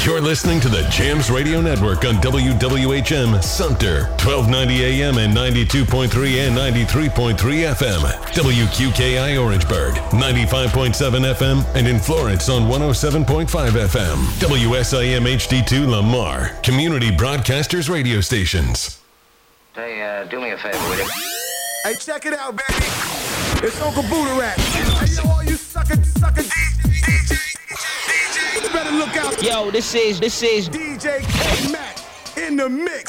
You're listening to the Jams Radio Network on WWHM Sumter, 1290 AM and 92.3 and 93.3 FM. WQKI Orangeburg, 95.7 FM, and in Florence on 107.5 FM. WSIM HD2 Lamar, Community Broadcasters Radio Stations. Hey, do me a favor, will you? Hey, check it out, baby. It's Uncle Booterrat. Hey, yo, all you sucker DJ. You better look out. Yo, this is DJ K-Mac in the mix.